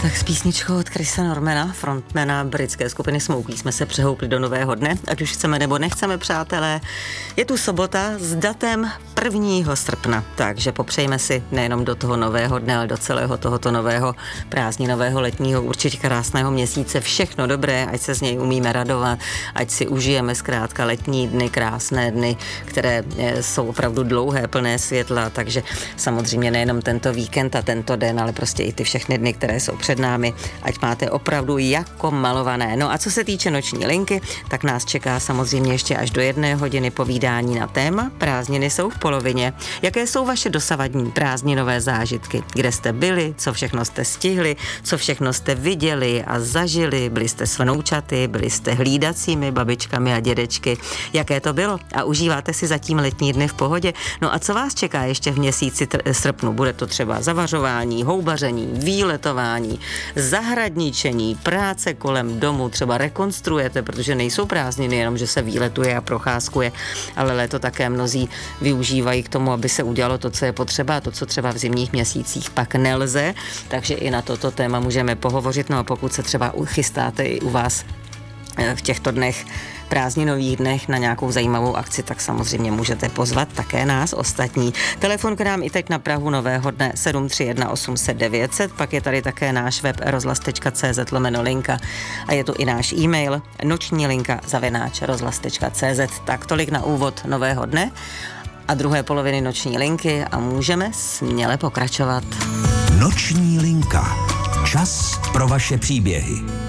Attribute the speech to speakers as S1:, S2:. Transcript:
S1: Tak s písničkou od Chrisa Normana, frontmana britské skupiny Smokey, jsme se přehoupli do nového dne, ať už chceme nebo nechceme, přátelé. Je tu sobota s datem 1. srpna, takže popřejme si nejenom do toho nového dne, ale do celého tohoto nového prázdninového letního určitě krásného měsíce všechno dobré, ať se z něj umíme radovat, ať si užijeme zkrátka letní dny, krásné dny, které jsou opravdu dlouhé, plné světla, takže samozřejmě nejenom tento víkend a tento den, ale prostě i ty všechny dny, které jsou před námi, ať máte opravdu jako malované. No a co se týče noční linky, tak nás čeká samozřejmě ještě až do 1 hodiny povídání na téma Prázdniny jsou v polovině. Jaké jsou vaše dosavadní prázdninové zážitky? Kde jste byli? Co všechno jste stihli? Co všechno jste viděli a zažili? Byli jste s vnoučaty? Byli jste hlídacími babičkami a dědečky? Jaké to bylo? A užíváte si zatím letní dny v pohodě? No a co vás čeká ještě v měsíci srpnu? Bude to třeba zavařování, houbaření, výletování, zahradničení, práce kolem domu, třeba rekonstruujete, protože nejsou prázdniny jenom, že se výletuje a procházkuje, ale léto také mnozí využívají k tomu, aby se udělalo to, co je potřeba, a to, co třeba v zimních měsících pak nelze, takže i na toto téma můžeme pohovořit. No a pokud se třeba chystáte i u vás v těchto dnech, prázdninových dnech na nějakou zajímavou akci, tak samozřejmě můžete pozvat také nás ostatní. Telefon k nám i teď na prahu nového dne 731 800 900, pak je tady také náš web rozhlas.cz/linka a je tu i náš e-mail nočnílinka@rozhlas.cz. Tak tolik na úvod nového dne a druhé poloviny noční linky a můžeme směle pokračovat.
S2: Noční linka. Čas pro vaše příběhy.